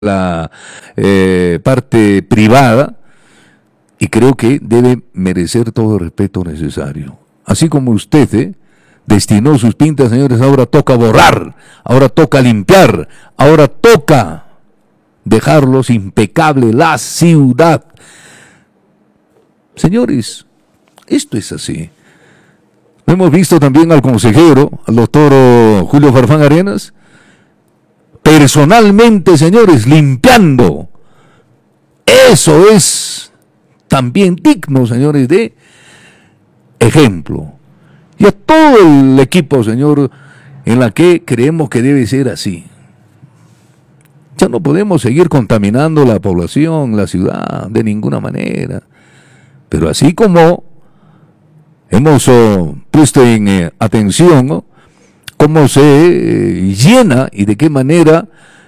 la parte privada, y creo que debe merecer todo el respeto necesario. Así como usted destinó sus pintas, señores, ahora toca borrar, ahora toca limpiar, ahora toca dejarlos impecable la ciudad. Señores, esto es así. Hemos visto también al consejero, al doctor Julio Farfán Arenas, personalmente, señores, limpiando. Eso es también digno, señores, de ejemplo. Y a todo el equipo, señor, en la que creemos que debe ser así. Ya no podemos seguir contaminando la población, la ciudad, de ninguna manera. Pero así como hemos puesto en atención, ¿no?, cómo se llena y de qué manera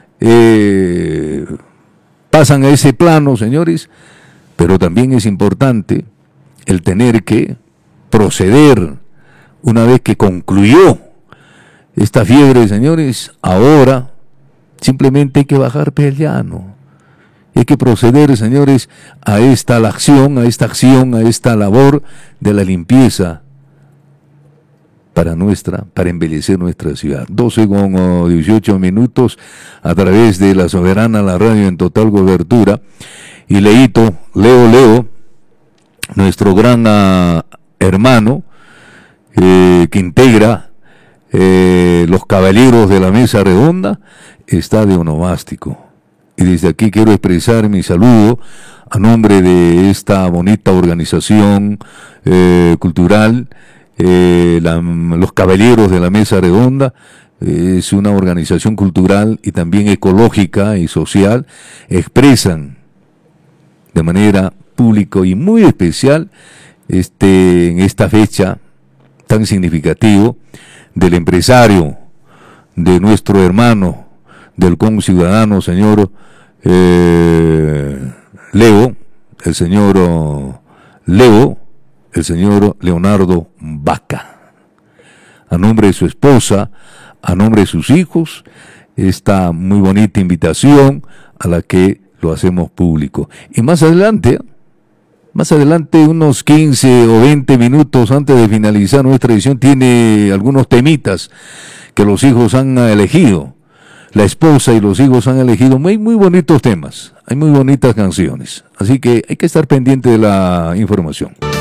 pasan a ese plano, señores, pero también es importante el tener que proceder una vez que concluyó esta fiebre, señores. Ahora simplemente hay que bajar el llano. Hay que proceder, señores, a esta acción, a esta labor de la limpieza para embellecer nuestra ciudad. 12:18 a través de la Soberana, la radio en total cobertura. Y Leo, nuestro gran hermano, que integra los caballeros de la mesa redonda, está de onomástico. Y desde aquí quiero expresar mi saludo a nombre de esta bonita organización cultural. Los Caballeros de la Mesa Redonda es una organización cultural y también ecológica y social. Expresan de manera pública y muy especial en esta fecha tan significativo del empresario, de nuestro hermano, del conciudadano, señor Leo, el señor Leonardo Vaca. A nombre de su esposa, a nombre de sus hijos, esta muy bonita invitación a la que lo hacemos público. Y más adelante, unos 15 o 20 minutos antes de finalizar nuestra edición, tiene algunos temitas que los hijos han elegido. La esposa y los hijos han elegido muy bonitos temas. Hay muy bonitas canciones. Así que hay que estar pendiente de la información.